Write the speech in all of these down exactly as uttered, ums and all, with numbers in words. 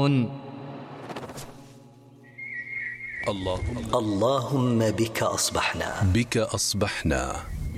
اللهم اللهم بك أصبحنا بك أصبحنا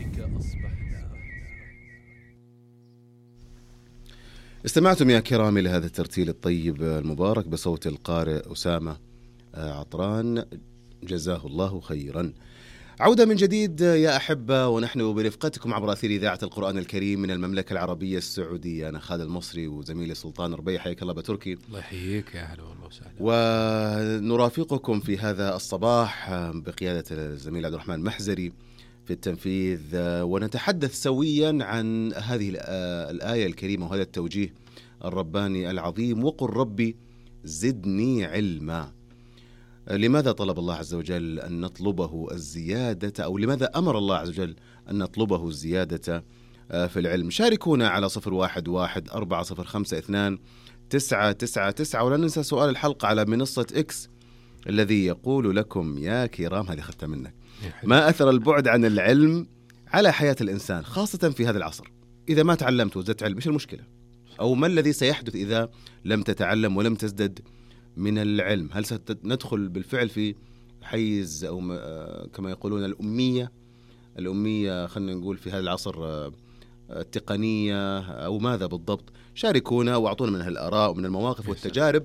استمعتم يا كرامي لهذا الترتيل الطيب المبارك بصوت القارئ أسامة عطران، جزاه الله خيرا. عودة من جديد يا أحبة، ونحن برفقتكم عبر أثير إذاعة القرآن الكريم من المملكة العربية السعودية. أنا خالد المصري وزميلي سلطان ربيع، حياك الله بتركي. الله يحييك، يا أهلا والله وسهلا. ونرافقكم في هذا الصباح بقيادة الزميل عبد الرحمن محزري في التنفيذ، ونتحدث سويا عن هذه الآية الكريمة وهذا التوجيه الرباني العظيم: وقل ربي زدني علما. لماذا طلب الله عز وجل أن نطلبه الزيادة، أو لماذا أمر الله عز وجل أن نطلبه الزيادة في العلم؟ شاركونا على صفر واحد واحد أربعة صفر خمسة اثنان تسعة تسعة تسعة، ولا ننسى سؤال الحلقة على منصة إكس الذي يقول لكم يا كرام، هذه خدتها منك، ما أثر البعد عن العلم على حياة الإنسان خاصة في هذا العصر؟ إذا ما تعلمت وزدت علم، إيش المشكلة؟ أو ما الذي سيحدث إذا لم تتعلم ولم تزدد من العلم؟ هل سندخل بالفعل في حيز أو كما يقولون الأمية الأمية خلينا نقول في هذا العصر التقنية، أو ماذا بالضبط؟ شاركونا واعطونا من الآراء ومن المواقف والتجارب،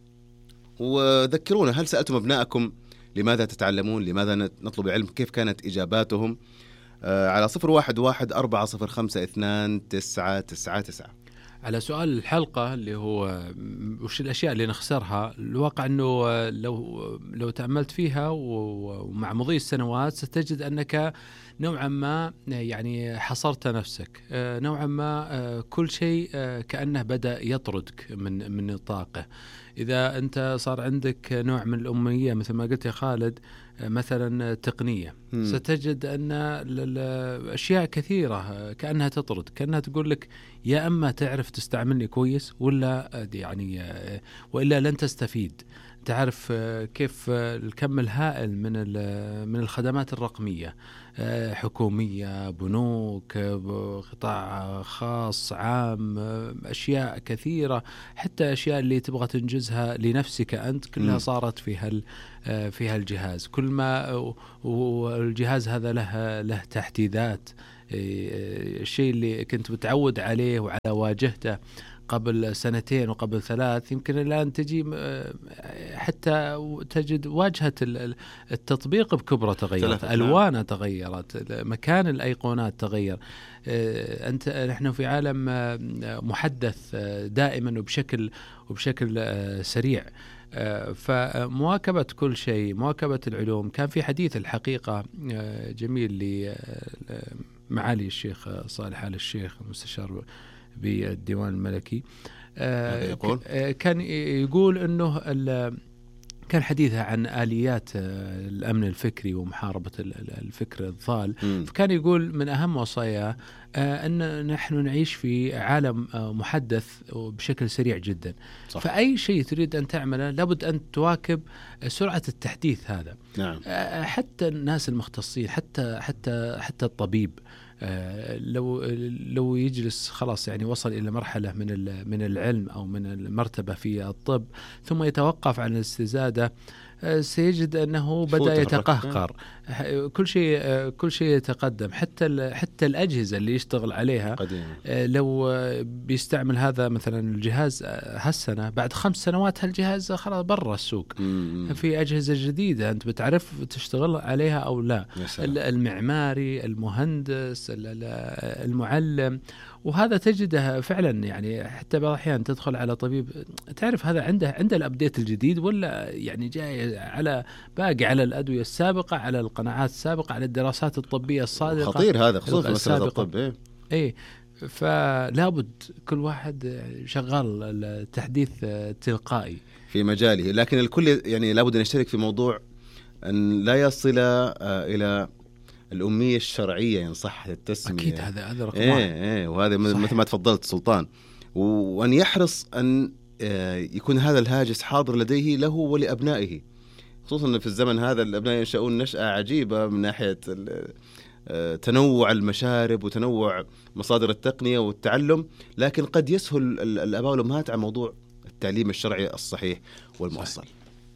وذكرونا هل سألتم أبنائكم لماذا تتعلمون، لماذا نطلب العلم، كيف كانت إجاباتهم؟ على صفر واحد واحد أربعة صفر خمسة اثنان تسعة تسعة تسعة. على سؤال الحلقة اللي هو وش الأشياء اللي نخسرها، الواقع أنه لو لو تأملت فيها ومع مضي السنوات ستجد أنك نوعا ما يعني حصرت نفسك، نوعا ما كل شيء كأنه بدأ يطردك من من نطاقه. إذا أنت صار عندك نوع من الأمية مثل ما قلت يا خالد، مثلا تقنية، م. ستجد أن الأشياء كثيرة كأنها تطرد، كأنها تقول لك يا أما تعرف تستعملني كويس ولا يعني وإلا لن تستفيد. تعرف كيف الكم الهائل من من الخدمات الرقمية، حكومية، بنوك، قطاع خاص، عام، أشياء كثيرة، حتى أشياء اللي تبغى تنجزها لنفسك أنت كلها صارت في هال في هالجهاز. كل ما والجهاز هذا له له تحديثات، الشيء اللي كنت متعود عليه وعلى واجهته قبل سنتين وقبل ثلاث، يمكن الآن تجي حتى تجد واجهة التطبيق بكبرة تغيرت، ألوانه تغيرت، مكان الأيقونات تغير. أنت نحن في عالم محدث دائما وبشكل وبشكل سريع، فمواكبة كل شيء، مواكبة العلوم. كان في حديث الحقيقة جميل لمعالي الشيخ صالح آل الشيخ المستشار بالديوان الملكي، يقول؟ كان يقول أنه كان حديثها عن آليات الأمن الفكري ومحاربة الفكر الضال، م. فكان يقول من أهم وصاياه أن نحن نعيش في عالم محدث بشكل سريع جدا، صح. فأي شيء تريد أن تعمله لابد أن تواكب سرعة التحديث هذا. نعم. حتى الناس المختصين، حتى حتى حتى الطبيب لو لو يجلس خلاص يعني وصل إلى مرحلة من من العلم أو من المرتبة في الطب ثم يتوقف عن الاستزادة، سيجد أنه بدأ يتقهقر، كل شيء كل شيء يتقدم، حتى حتى الأجهزة اللي يشتغل عليها قديمة. لو بيستعمل هذا مثلا الجهاز هالسنة، بعد خمس سنوات هالجهاز خلاص برا السوق، م- م. في أجهزة جديدة أنت بتعرف تشتغل عليها أو لا، المعماري، المهندس، المعلم، وهذا تجده فعلا يعني حتى بعض الأحيان تدخل على طبيب تعرف هذا عنده عنده الأبديت الجديد ولا يعني جاي على باقي على الأدوية السابقة، على القناعات السابقة، على الدراسات الطبية الصادقة. خطير هذا خصوصا في مسألة الطب. إيه إيه فلا بد كل واحد شغال التحديث التلقائي في مجاله، لكن الكل يعني لابد أن يشترك في موضوع أن لا يصل إلى الأمية الشرعية إن صح التسمية. أكيد هذا هذا رقم واحد. إيه إيه وهذا مثل ما تفضلت سلطان، وأن يحرص أن يكون هذا الهاجس حاضر لديه له ولأبنائه، خصوصا في الزمن هذا الأبناء ينشأون نشأة عجيبة من ناحية تنوع المشارب وتنوع مصادر التقنية والتعلم، لكن قد يسهل الآباء والأمهات عن موضوع التعليم الشرعي الصحيح والمؤصل.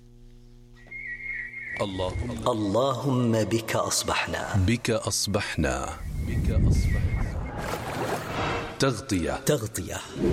اللهم اللهم بك أصبحنا بك أصبحنا بك أصبحنا تغطية تغطية.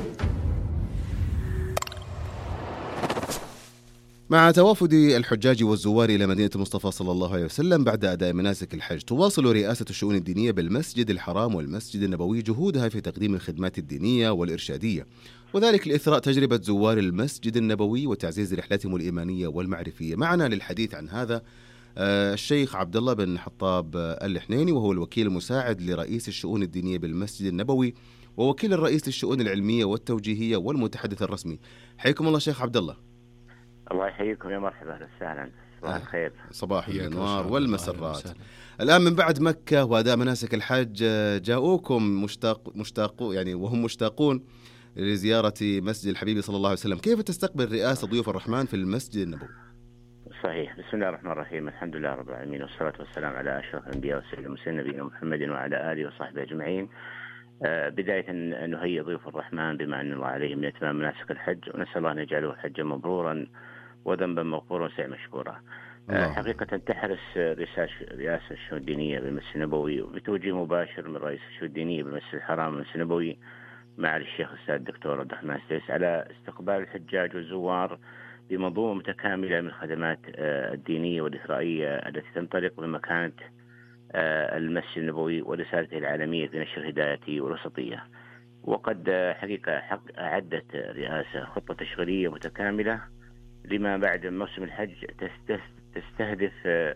مع توافد الحجاج والزوار إلى مدينة المصطفى صلى الله عليه وسلم بعد أداء مناسك الحج، تواصل رئاسة الشؤون الدينية بالمسجد الحرام والمسجد النبوي جهودها في تقديم الخدمات الدينية والإرشادية، وذلك لإثراء تجربة زوار المسجد النبوي وتعزيز رحلتهم الإيمانية والمعرفية. معنا للحديث عن هذا الشيخ عبد الله بن حطاب الحنيني، وهو الوكيل المساعد لرئيس الشؤون الدينية بالمسجد النبوي ووكيل الرئيس للشؤون العلمية والتوجيهية والمتحدث الرسمي. حياكم الله شيخ عبد الله. الله يحييكم، يا مرحبا وسهلا. صباح الخير. صباح الانوار والمسرات. الان من بعد مكه واداء مناسك الحج جاءوكم مشتاق مشتاقون يعني وهم مشتاقون لزياره مسجد الحبيب صلى الله عليه وسلم، كيف تستقبل رئاسه ضيوف الرحمن في المسجد النبوي؟ صحيح. بسم الله الرحمن الرحيم، الحمد لله رب العالمين، والصلاه والسلام على اشرف الانبياء والسيد المرسلين نبينا محمد وعلى اله وصحبه اجمعين. بداية نهيئ ضيوف الرحمن بما أن الله عليهم من إتمام مناسك الحج، ونسأل الله أن يجعله حجا مبرورا وذنبا مغفورا وسعي مشكورا. الله. حقيقة تحرص رئاسة الشؤون الدينية بالمسجد النبوي وبتوجيه مباشر من رئيس الشؤون الدينية بالمسجد الحرام والمسجد النبوي مع الشيخ الأستاذ الدكتور عبد الرحمن السديس على استقبال الحجاج والزوار بمنظومة متكاملة من الخدمات الدينية والإثرائية التي تنطلق من مكانة المسجد النبوي ورسالته العالمية في نشر هدايته والوسطية. وقد حقيقة حق أعدت رئاسة خطة تشغيلية متكاملة لما بعد موسم الحج تستهدف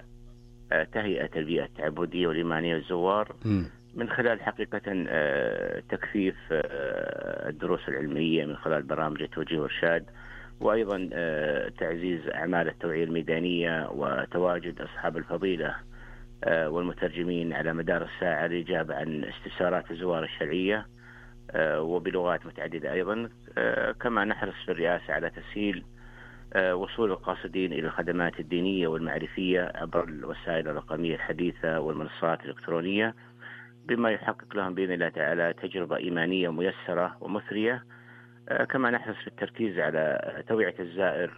تهيئة البيئة التعبدية والإيمانية للزوار من خلال حقيقة تكثيف الدروس العلمية من خلال برامج التوجيه والإرشاد، وأيضا تعزيز أعمال التوعية الميدانية وتواجد أصحاب الفضيلة والمترجمين على مدار الساعة للإجابة عن استفسارات الزوار الشرعية وبلغات متعددة. أيضا كما نحرص في الرئاسة على تسهيل وصول القاصدين إلى الخدمات الدينية والمعرفية عبر الوسائل الرقمية الحديثة والمنصات الإلكترونية، بما يحقق لهم بإذن الله تعالى تجربة إيمانية ميسرة ومثرية. كما نحرص في التركيز على توعية الزائر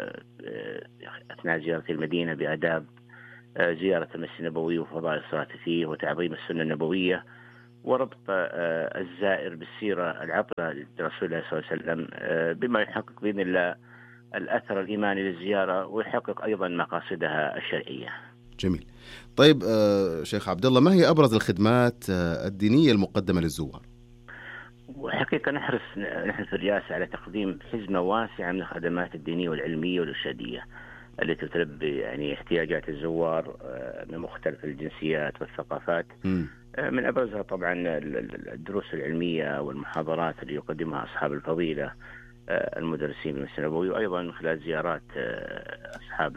أثناء زيارة المدينة بآداب زيارة المسجد النبوي وفضائل الصلاة فيه وتعظيم السنة النبوية، وربط الزائر بالسيرة العطرة لرسول الله صلى الله عليه وسلم بما يحقق بإذن الله الأثر الإيماني للزيارة ويحقق أيضا مقاصدها الشرعية. جميل. طيب شيخ عبد الله، ما هي أبرز الخدمات الدينية المقدمة للزوار؟ وحقيقة نحرص نحن في الرئاسة على تقديم حزمة واسعة من الخدمات الدينية والعلمية والإرشادية التي تلبي يعني احتياجات الزوار من مختلف الجنسيات والثقافات. م. من أبرزها طبعا الدروس العلمية والمحاضرات اللي يقدمها أصحاب الفضيلة المدرسين بالمسجد النبوي، وأيضا من خلال زيارات أصحاب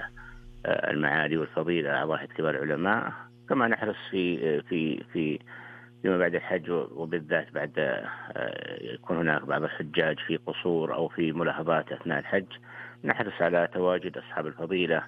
المعالي والفضيلة أعضاء كبار العلماء. كما نحرص في في في فيما بعد الحج وبالذات بعد يكون هناك بعض الحجاج في قصور أو في ملاحظات أثناء الحج، نحرص على تواجد أصحاب الفضيلة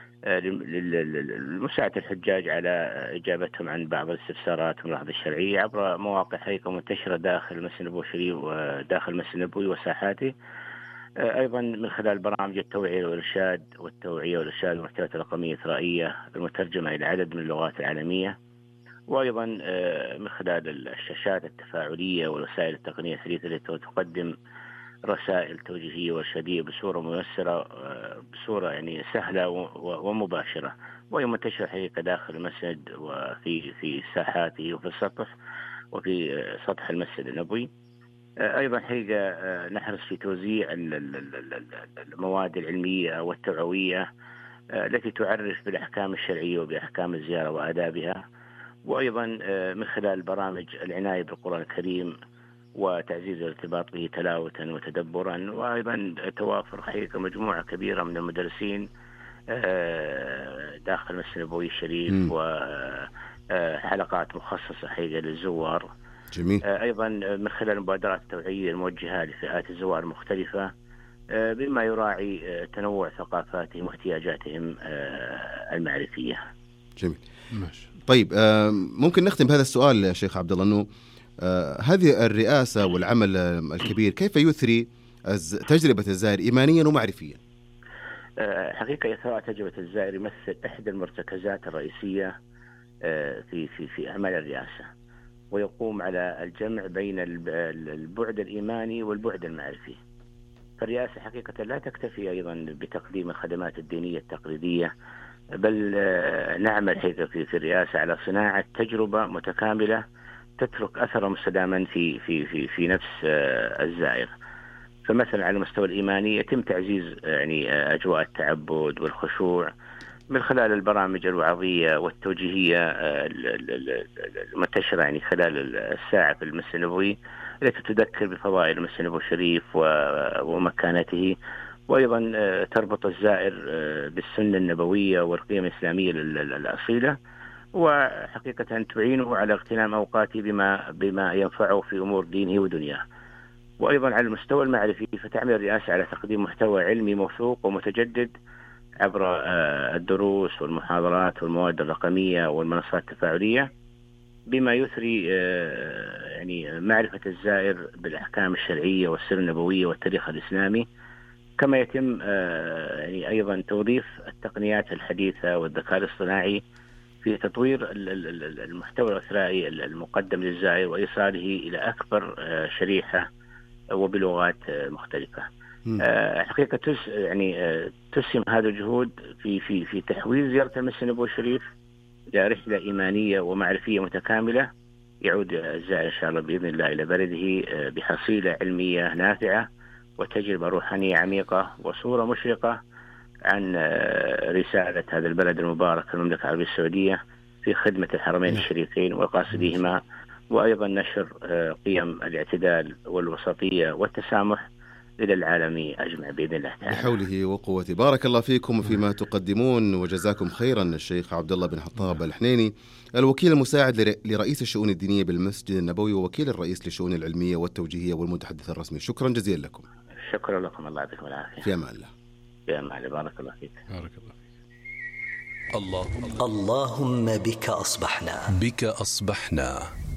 لمساعدة الحجاج على إجابتهم عن بعض الاستفسارات والملاحظات الشرعية عبر مواقع حقيقة منتشرة داخل المسجد النبوي وداخل المسجد النبوي وساحاته. أيضا من خلال برامج التوعية والإرشاد والتوعية والإرشاد والمحتويات الرقمية الإثرائية المترجمة إلى عدد من اللغات العالمية، وأيضا من خلال الشاشات التفاعلية والوسائل التقنية الحديثة التي تقدم رسائل توجيهية وإرشادية بصورة ميسرة بصورة يعني سهلة ومباشرة، وهي منتشرة حقيقة داخل المسجد وفي في ساحاته وفي السطح وفي سطح المسجد النبوي. أيضا حقيقة نحرص في توزيع المواد العلمية والتوعوية التي تعرف بالأحكام الشرعية وبأحكام الزيارة وآدابها، وأيضا من خلال برامج العناية بالقرآن الكريم وتعزيز الارتباط به تلاوة وتدبرا، وأيضا توافر حقيقة مجموعة كبيرة من المدرسين داخل المسجد النبوي الشريف م. وحلقات مخصصة حقيقة للزوار. جميل. أيضا من خلال المبادرات التوعية الموجهة لفئات الزوار المختلفة بما يراعي تنوع ثقافاتهم واحتياجاتهم المعرفية. جميل. ماشي. طيب ممكن نختم بهذا السؤال شيخ عبد الله، انه هذه الرئاسة والعمل الكبير كيف يثري تجربة الزائر إيمانيا ومعرفيا؟ حقيقة إثراء تجربة الزائر يمثل إحدى المرتكزات الرئيسية في في في أعمال الرئاسة، ويقوم على الجمع بين البعد الإيماني والبعد المعرفي. فالرئاسة حقيقة لا تكتفي أيضا بتقديم الخدمات الدينية التقليدية، بل نعمل حقيقة في الرئاسة على صناعة تجربة متكاملة تترك أثرا مستداما في في في في نفس الزائر. فمثلا على المستوى الإيماني يتم تعزيز يعني أجواء التعبد والخشوع من خلال البرامج الوعظية والتوجيهية المنتشرة يعني خلال الساعة في المسجد النبوي، التي تذكر بفضائل المسجد النبوي الشريف ومكانته، وأيضا تربط الزائر بالسنة النبوية والقيم الإسلامية الأصيلة، وحقيقة تعينه على اغتنام أوقاته بما بما ينفعه في أمور دينه ودنياه. وأيضا على المستوى المعرفي فتعمل الرئاسة على تقديم محتوى علمي موثوق ومتجدد عبر الدروس والمحاضرات والمواد الرقمية والمنصات التفاعلية، بما يثري يعني معرفة الزائر بالأحكام الشرعية والسيرة النبوية والتاريخ الإسلامي، كما يتم يعني أيضا توظيف التقنيات الحديثة والذكاء الاصطناعي في تطوير المحتوى الإثرائي المقدم للزائر وإيصاله إلى أكبر شريحة وبلغات مختلفة. حقيقة تس يعني تسهم هذا الجهود في في في تحويل زيارة المسجد النبوي الشريف إلى رحلة إيمانية ومعرفية متكاملة، يعود الزائر إن شاء الله بإذن الله إلى بلده بحصيلة علمية نافعة وتجربة روحانية عميقة وصورة مشرقة عن رسالة هذا البلد المبارك المملكة العربية السعودية في خدمة الحرمين الشريفين وقاصديهما، وأيضا نشر قيم الاعتدال والوسطية والتسامح إلى العالم أجمع بإذن الله تعالى. بحوله وقوته. بارك الله فيكم فيما تقدمون وجزاكم خيرا. الشيخ عبد الله بن حطاب الحنيني، الوكيل المساعد لرئيس الشؤون الدينية بالمسجد النبوي ووكيل الرئيس للشؤون العلمية والتوجيهية والمتحدث الرسمي، شكرا جزيلا لكم. شكرا لكم، الله يعطيكم العافية. في أمان الله. في أمان الله. بارك الله فيك. بارك الله فيك. الله اللهم بك أصبحنا بك أصبحنا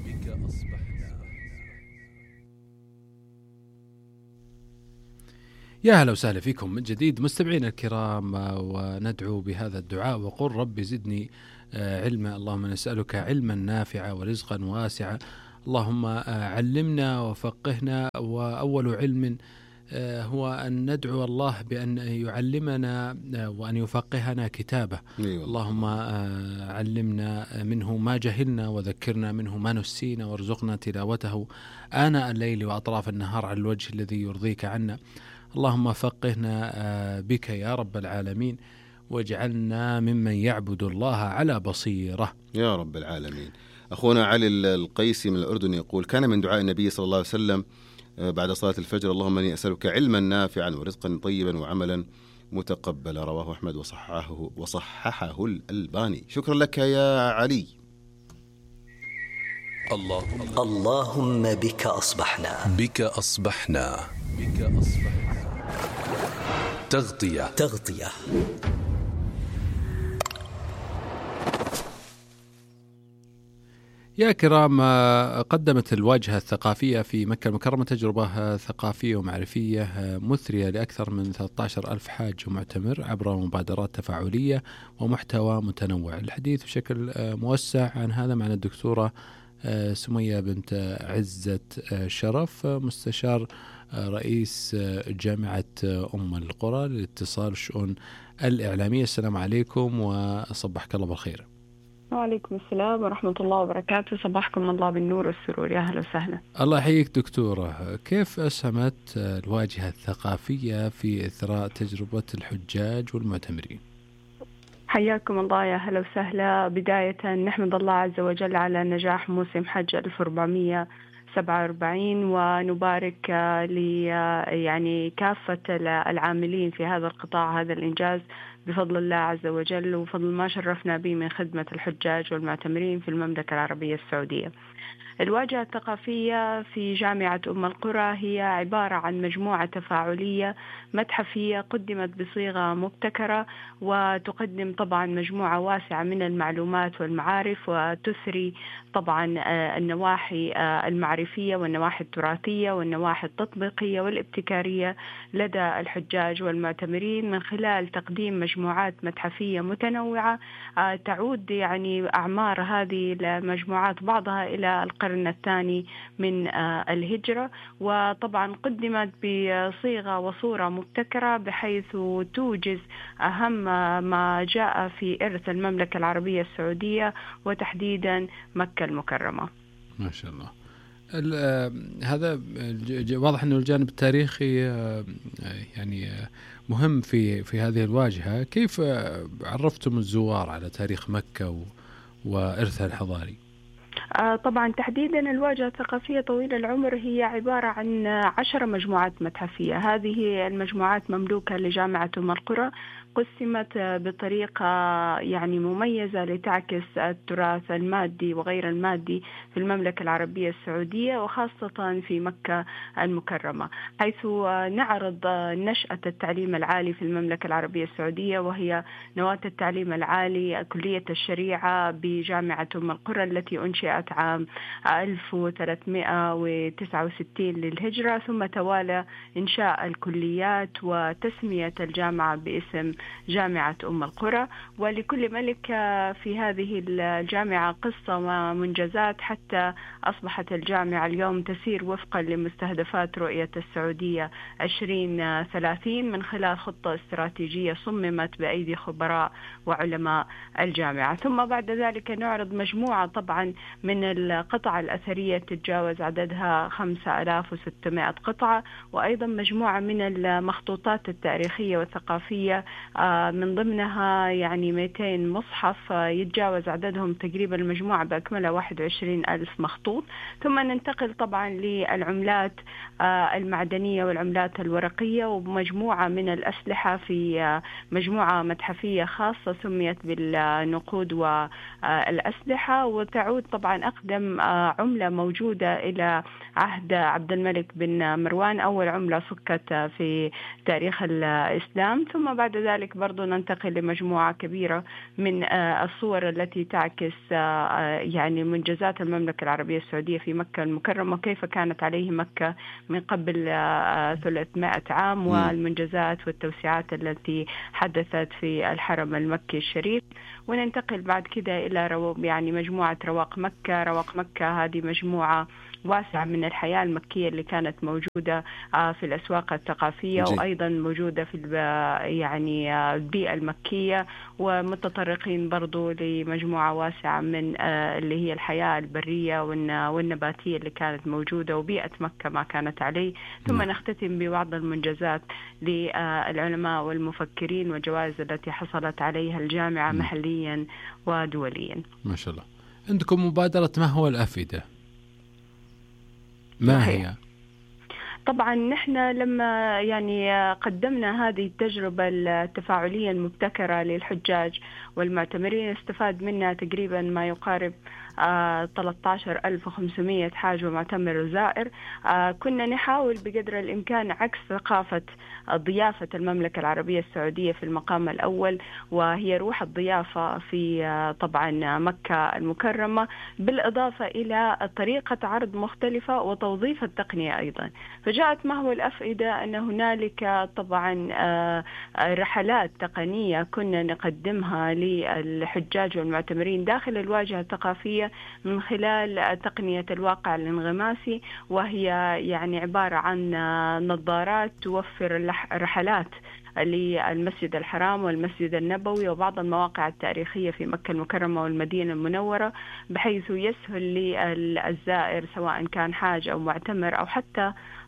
يا هلا وسهلا فيكم من جديد مستمعينا الكرام، وندعو بهذا الدعاء وقل ربي زدني علما. اللهم نسألك علما نافعا ورزقا واسعا، اللهم علمنا وفقهنا. وأول علم هو أن ندعو الله بأن يعلمنا وأن يفقهنا كتابه. اللهم علمنا منه ما جهلنا وذكرنا منه ما نسينا، وارزقنا تلاوته آناء الليل وأطراف النهار على الوجه الذي يرضيك عنا. اللهم فقهنا بك يا رب العالمين، واجعلنا ممن يعبد الله على بصيرة يا رب العالمين. أخونا علي القيسي من الأردن يقول: كان من دعاء النبي صلى الله عليه وسلم بعد صلاة الفجر: اللهم إني أسألك علما نافعا ورزقا طيبا وعملا متقبلا. رواه أحمد وصححه وصححه الألباني. شكرا لك يا علي. الله اللهم بك أصبحنا بك أصبحنا بك أصبحنا تغطية تغطية يا كرام، قدمت الواجهة الثقافية في مكة المكرمة تجربة ثقافية ومعرفية مثرية لأكثر من ثلاثة عشر ألف حاج ومعتمر عبر مبادرات تفاعلية ومحتوى متنوع. الحديث بشكل موسع عن هذا معنا الدكتورة سمية بنت عزة شرف، مستشار رئيس جامعة أم القرى للاتصال والشؤون الإعلامية. السلام عليكم وصبحك الله بالخير. وعليكم السلام ورحمة الله وبركاته. صباحكم الله بالنور والسرور. يا أهلا وسهلا. الله يحييك دكتورة. كيف أسهمت الواجهة الثقافية في إثراء تجربة الحجاج والمعتمرين؟ حياكم الله. يا أهلا وسهلا. بداية نحمد الله عز وجل على نجاح موسم حج ألف وأربعمائة وسبعة وأربعين، ونبارك ل يعني كافة العاملين في هذا القطاع هذا الإنجاز بفضل الله عز وجل وفضل ما شرفنا به من خدمة الحجاج والمعتمرين في المملكة العربية السعودية. الواجهة الثقافية في جامعة أم القرى هي عبارة عن مجموعة تفاعلية متحفية قدمت بصيغة مبتكرة، وتقدم طبعا مجموعة واسعة من المعلومات والمعارف، وتثري طبعا النواحي المعرفية والنواحي التراثية والنواحي التطبيقية والابتكارية لدى الحجاج والمعتمرين من خلال تقديم مجموعات متحفية متنوعة تعود يعني أعمار هذه المجموعات بعضها إلى القرن الثاني من الهجرة، وطبعا قدمت بصيغة وصورة مبتكرة بحيث توجز أهم ما جاء في إرث المملكة العربية السعودية وتحديدا مكة المكرمة. ما شاء الله. هذا واضح أنه الجانب التاريخي يعني مهم في في هذه الواجهة. كيف عرفتم الزوار على تاريخ مكة وإرثها الحضاري؟ طبعا تحديدا الواجهة الثقافية طويلة العمر هي عبارة عن عشر مجموعات متحفية. هذه المجموعات مملوكة لجامعة أم القرى، قسمت بطريقة يعني مميزة لتعكس التراث المادي وغير المادي في المملكة العربية السعودية وخاصة في مكة المكرمة، حيث نعرض نشأة التعليم العالي في المملكة العربية السعودية، وهي نواة التعليم العالي كلية الشريعة بجامعة أم القرى التي أنشئت عام ألف وثلاثمائة وتسعة وستين للهجرة، ثم توالى إنشاء الكليات وتسمية الجامعة باسم جامعة أم القرى. ولكل ملك في هذه الجامعة قصة ومنجزات حتى أصبحت الجامعة اليوم تسير وفقا لمستهدفات رؤية السعودية عشرين ثلاثين من خلال خطة استراتيجية صممت بأيدي خبراء وعلماء الجامعة. ثم بعد ذلك نعرض مجموعة طبعا من القطع الأثرية تتجاوز عددها خمسة آلاف وستمائة قطعة، وأيضا مجموعة من المخطوطات التاريخية والثقافية من ضمنها يعني مئتين مصحف يتجاوز عددهم تقريبا المجموعة بأكملها واحد وعشرين ألف مخطوط. ثم ننتقل طبعا للعملات المعدنية والعملات الورقية ومجموعة من الأسلحة في مجموعة متحفية خاصة سميت بالنقود والأسلحة، وتعود طبعا أقدم عملة موجودة إلى عهد عبد الملك بن مروان، أول عملة فكت في تاريخ الإسلام. ثم بعد ذلك برضو ننتقل لمجموعة كبيرة من الصور التي تعكس يعني منجزات المملكة العربية السعودية في مكة المكرمة، كيف كانت عليه مكة من قبل ثلاثمائة عام، والمنجزات والتوسعات التي حدثت في الحرم المكي الشريف. وننتقل بعد كده إلى رو يعني مجموعة رواق مكة. رواق مكة هذه مجموعة واسعة من الحياة المكية اللي كانت موجودة في الأسواق الثقافية جي. وأيضا موجودة في يعني البيئة المكية، ومتطرقين برضو لمجموعة واسعة من اللي هي الحياة البرية والنباتية اللي كانت موجودة وبيئة مكة ما كانت عليه. ثم م. نختتم ببعض المنجزات للعلماء والمفكرين والجوائز التي حصلت عليها الجامعة م. محليا ودوليا. ما شاء الله. عندكم مبادرة ما هو الأفئدة؟ ما هي؟ طبعا نحن لما يعني قدمنا هذه التجربة التفاعلية المبتكرة للحجاج والمعتمرين استفاد منها تقريبا ما يقارب آه ثلاثة عشر ألف وخمسمائة حاج ومعتمر وزائر. آه كنا نحاول بقدر الإمكان عكس ثقافة ضيافة المملكة العربية السعودية في المقام الأول، وهي روح الضيافة في آه طبعا مكة المكرمة، بالإضافة إلى طريقة عرض مختلفة وتوظيف التقنية أيضا. فجاءت ما هو الأفئدة أن هنالك طبعا آه رحلات تقنية كنا نقدمها للحجاج والمعتمرين داخل الواجهة الثقافية من خلال تقنية الواقع الانغماسي، وهي يعني عبارة عن نظارات توفر رحلات للمسجد الحرام والمسجد النبوي وبعض المواقع التاريخية في مكة المكرمة والمدينة المنورة، بحيث يسهل للزائر سواء كان حاج أو معتمر أو حتى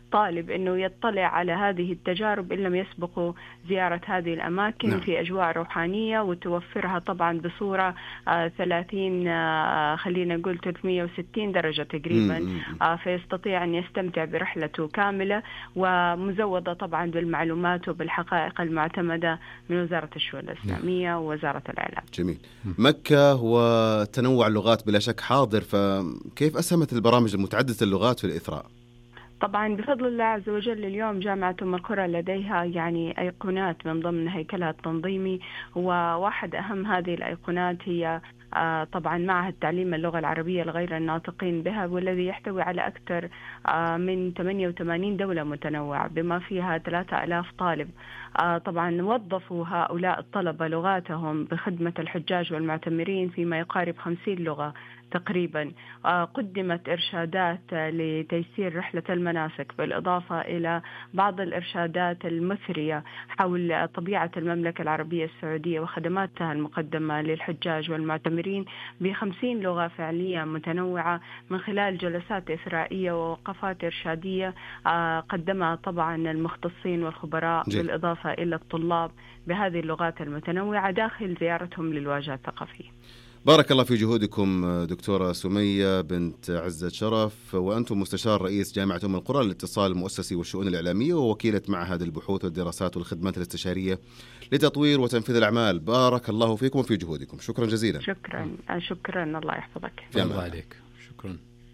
الطالب أنه يطلع على هذه التجارب إن لم يسبقوا زيارة هذه الأماكن نعم. في أجواء روحانية، وتوفرها طبعا بصورة آه ثلاثين آه خلينا نقول ثلاثمئة وستين درجة تقريبا، آه فيستطيع أن يستمتع برحلته كاملة ومزودة طبعا بالمعلومات وبالحقائق المعتمدة من وزارة الشؤون الإسلامية نعم. ووزارة الإعلام. جميل. مكة وتنوع اللغات بلا شك حاضر، فكيف أسهمت البرامج المتعددة اللغات في الإثراء؟ طبعا بفضل الله عز وجل اليوم جامعة أم القرى لديها يعني أيقونات من ضمن هيكلها التنظيمي، وواحد أهم هذه الأيقونات هي آه طبعا معهد تعليم اللغة العربية لغير الناطقين بها، والذي يحتوي على أكثر آه من ثمانية وثمانين دولة متنوعة بما فيها ثلاثة آلاف طالب. آه طبعا وظفوا هؤلاء الطلبة لغاتهم بخدمة الحجاج والمعتمرين فيما يقارب خمسين لغة تقريبا. آه قدمت إرشادات لتيسير رحلة المناسك، بالإضافة إلى بعض الإرشادات المثرية حول طبيعة المملكة العربية السعودية وخدماتها المقدمة للحجاج والمعتمرين بخمسين لغة فعلية متنوعة من خلال جلسات إثرائية ووقفات إرشادية آه قدمها طبعا المختصين والخبراء جي. بالإضافة إلى الطلاب بهذه اللغات المتنوعة داخل زيارتهم للواجهة الثقافية. بارك الله في جهودكم دكتورة سمية بنت عزة شرف، وأنتم مستشار رئيس جامعة أم القرى للاتصال المؤسسي والشؤون الإعلامية ووكيلة معهد البحوث والدراسات والخدمات الاستشارية لتطوير وتنفيذ الأعمال. بارك الله فيكم وفي جهودكم. شكرا جزيلا. شكرا شكرا الله يحفظك. الله عليك. شكرا.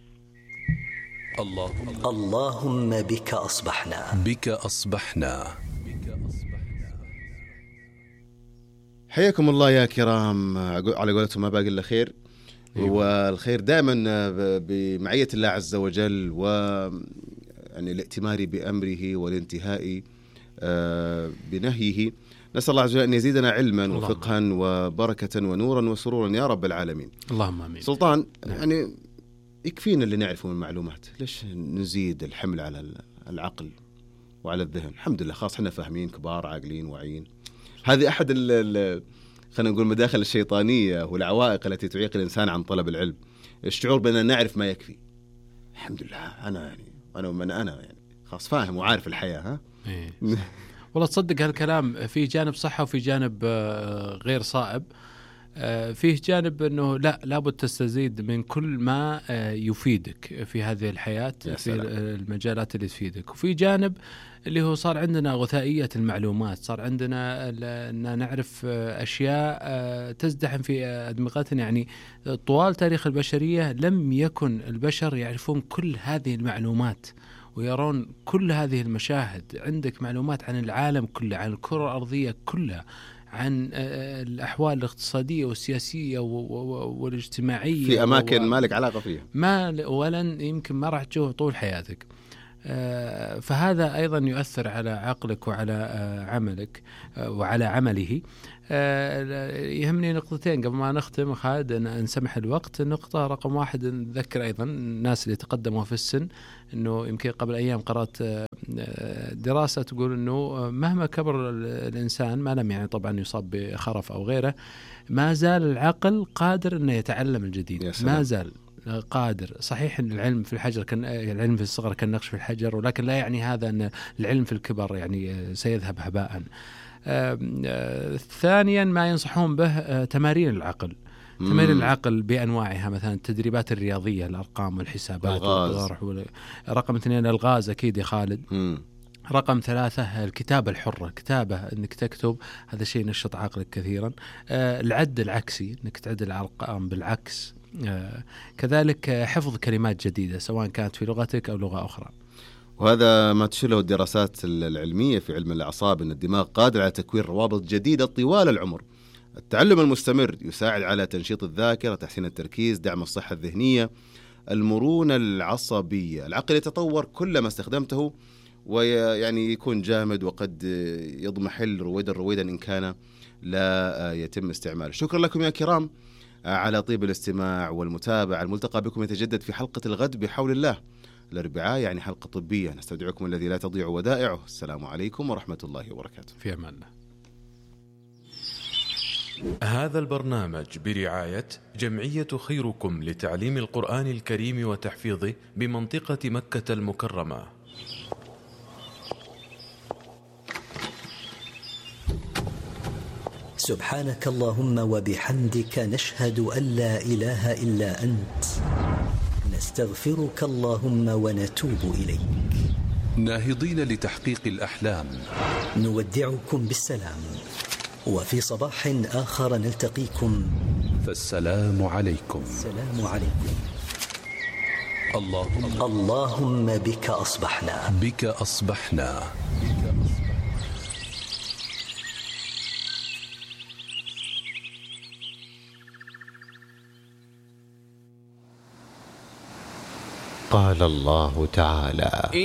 الله اللهم بك أصبحنا بك أصبحنا حياكم الله يا كرام. على قولتهم ما باقي إلا خير. أيوة. والخير دائما بمعية الله عز وجل، و يعني الائتمار بأمره والانتهاء بنهيه. نسأل الله عز وجل أن يزيدنا علما وفقها وبركة ونورا وسرورا يا رب العالمين. اللهم آمين. سلطان، يعني يكفينا اللي نعرفه من معلومات، ليش نزيد الحمل على العقل وعلى الذهن؟ الحمد لله خلاص احنا فاهمين، كبار عاقلين واعيين. هذه أحد ال خلينا نقول مداخل الشيطانية والعوائق التي تعيق الإنسان عن طلب العلم، الشعور بأننا نعرف ما يكفي. الحمد لله أنا يعني أنا ومن أنا يعني خلاص فاهم وعارف الحياة. ها إيه. والله تصدق هالكلام فيه جانب صحة وفيه جانب غير صائب. فيه جانب أنه لا لابد تستزيد من كل ما يفيدك في هذه الحياة في المجالات اللي تفيدك، وفي جانب اللي هو صار عندنا غثائية المعلومات، صار عندنا أن نعرف أشياء تزدحم في أدمغتنا. يعني طوال تاريخ البشرية لم يكن البشر يعرفون كل هذه المعلومات ويرون كل هذه المشاهد. عندك معلومات عن العالم كله، عن الكرة الأرضية كلها، عن الأحوال الاقتصادية والسياسية والاجتماعية في أماكن و... ما لك علاقة فيها، ما ولن يمكن ما راح تشوف طول حياتك. فهذا أيضا يؤثر على عقلك وعلى عملك وعلى عمله. يهمني نقطتين قبل ما نختم خالد، أن نسمح الوقت. النقطة رقم واحد نذكر أيضا الناس اللي تقدموا في السن أنه يمكن قبل أيام قرأت دراسة تقول أنه مهما كبر الإنسان ما لم يعني طبعا يصاب بخرف أو غيره، ما زال العقل قادر أنه يتعلم الجديد، ما زال قادر. صحيح أن العلم في الحجر كان العلم في الصغر كالنقش في الحجر، ولكن لا يعني هذا أن العلم في الكبر يعني سيذهب هباء. آه آه ثانيا ما ينصحون به آه تمارين العقل. مم. تمارين العقل بأنواعها، مثلا التدريبات الرياضية، الأرقام والحسابات والضرب. رقم اثنين الغاز أكيد يا خالد. مم. رقم ثلاثة الكتابة الحرة، كتابة أنك تكتب، هذا شيء نشط عقلك كثيرا. آه العد العكسي، أنك تعد الأرقام بالعكس. آه كذلك حفظ كلمات جديدة سواء كانت في لغتك أو لغة أخرى. وهذا ما تشير له الدراسات العلمية في علم الأعصاب، أن الدماغ قادر على تكوين روابط جديدة طوال العمر. التعلم المستمر يساعد على تنشيط الذاكرة، تحسين التركيز، دعم الصحة الذهنية، المرونة العصبية. العقل يتطور كلما استخدمته، ويعني يكون جامد وقد يضمحل رويدا رويدا إن كان لا يتم استعماله. شكرا لكم يا كرام على طيب الاستماع والمتابعة. الملتقى بكم يتجدد في حلقة الغد بحول الله الأربعاء، يعني حلقة طبية. نستودعكم الذي لا تضيع ودائعه. السلام عليكم ورحمة الله وبركاته. في أمان الله. هذا البرنامج برعاية جمعية خيركم لتعليم القرآن الكريم وتحفيظه بمنطقة مكة المكرمة. سبحانك اللهم وبحمدك نشهد أن لا إله إلا أنت نستغفرك اللهم ونتوب إليك. ناهضين لتحقيق الأحلام نودعكم بالسلام، وفي صباح آخر نلتقيكم، فالسلام عليكم. السلام عليكم. اللهم اللهم بك أصبحنا بك أصبحنا قال الله تعالى: